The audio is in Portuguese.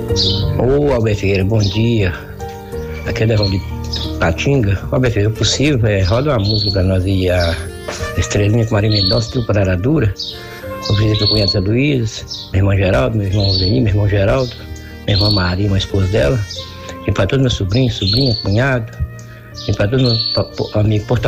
Ô, Alberto Ferreira, bom dia. Aqui é Derrão de Patinga. Ô, Alberto Ferreira, é possível? Roda uma música pra nós ir a Estrelinha com Maria Mendonça, Trio Pararadura. O visito do cunhado Zé Luiz, meu irmão Geraldo, meu irmão Zeni, meu irmão Geraldo, minha irmã Maria, uma esposa dela. E pra todos meus sobrinhos, sobrinha, cunhado. E pra todos meus amigos